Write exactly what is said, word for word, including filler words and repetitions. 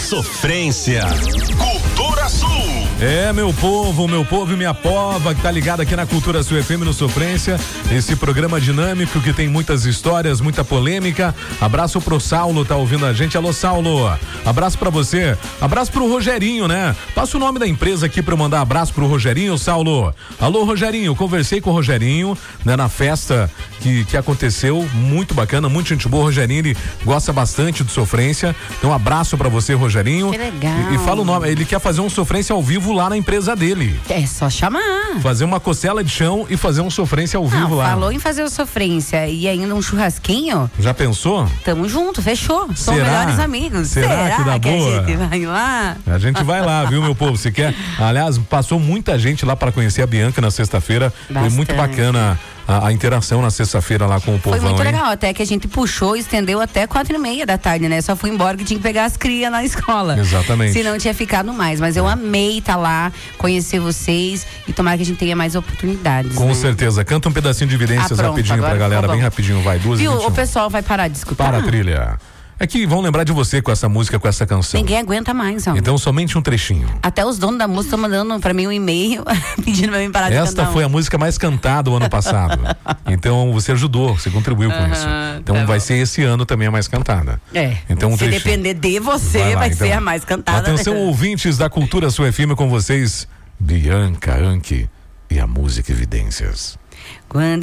Sofrência. Cultura Sul. É, meu povo, meu povo e minha pova que tá ligado aqui na Cultura Sul F M no Sofrência, esse programa dinâmico que tem muitas histórias, muita polêmica. Abraço pro Saulo, tá ouvindo a gente? Alô, Saulo, abraço pra você, abraço pro Rogerinho, né? Passa o nome da empresa aqui pra eu mandar abraço pro Rogerinho, Saulo. Alô, Rogerinho, conversei com o Rogerinho, né, na festa que, que aconteceu, muito bacana, muito gente boa. O Rogerinho, ele gosta bastante do Sofrência, então um abraço pra você, Rogerinho. Que legal. E, e fala o nome, ele quer fazer um Sofrência ao vivo lá na empresa dele. É só chamar. Fazer uma costela de chão e fazer um Sofrência ao vivo Não, lá. Falou em fazer o Sofrência e ainda um churrasquinho? Já pensou? Tamo junto, fechou. Somos Será? melhores amigos. Será, Será que dá que boa? a gente vai lá? A gente vai lá, viu, meu povo? Se quer. Aliás, passou muita gente lá para conhecer a Bianca na sexta-feira. Foi muito bacana a, a interação na sexta-feira lá com o povão. Foi muito hein? legal, até que a gente puxou, estendeu até quatro e meia da tarde, né? Só fui embora que tinha que pegar as crias na escola. Exatamente. Senão tinha ficado mais, mas eu amei estar lá, conhecer vocês e tomara que a gente tenha mais oportunidades. Com né? certeza. Canta um pedacinho de evidências Ah, pronto, rapidinho pra agora galera, ficou bem bom. rapidinho, vai, duas Viu? e vinte e um. O pessoal vai parar de escutar. Para a trilha. É que vão lembrar de você com essa música, com essa canção. Ninguém aguenta mais, ó. Então somente um trechinho. Até os donos da música estão mandando pra mim um e-mail pedindo pra mim parar de cantar. Esta foi a música mais cantada o ano passado. Então você ajudou, você contribuiu com Aham, isso. Então tá vai bom. ser esse ano também a mais cantada. É. Então um Se trechinho. depender de você, Vai vai, lá, ser então. a mais cantada. Atenção, né? ouvintes da Cultura Sul F M, com vocês, Bianca Anki e a música Evidências. Quando